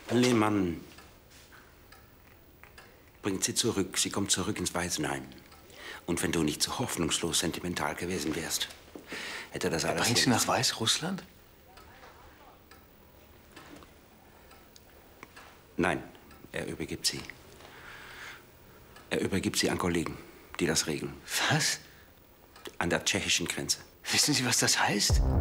Lehmann bringt sie zurück. Sie kommt zurück ins Waisenheim. Und wenn du nicht so hoffnungslos sentimental gewesen wärst, hätte das alles... Bringt sie nach Weißrussland? Nein, er übergibt sie. Er übergibt sie an Kollegen, die das regeln. Was? An der tschechischen Grenze. Wissen Sie, was das heißt?